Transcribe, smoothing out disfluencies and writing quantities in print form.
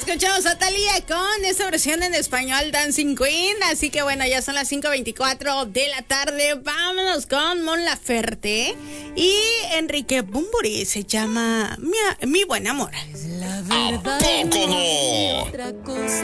Escuchamos a Thalía con esa versión en español, Dancing Queen. Así que bueno, ya son las 5:24 de la tarde. Vámonos con Mon Laferte y Enrique Bunbury. Se llama Mi Buen Amor. La verdad. ¿A poco no?